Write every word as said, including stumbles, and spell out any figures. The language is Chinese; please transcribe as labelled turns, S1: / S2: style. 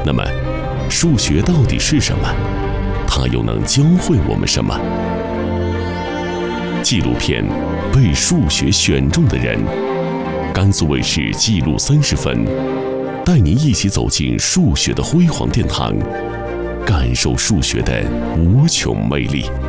S1: 那么，数学到底是什么？它又能教会我们什么？纪录片《被数学选中的人》，甘肃卫视纪录三十分，带您一起走进数学的辉煌殿堂，感受数学的无穷魅力。